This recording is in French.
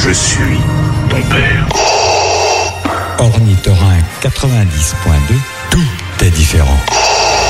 Je suis ton père. Ornithorynque 90.2, tout est différent.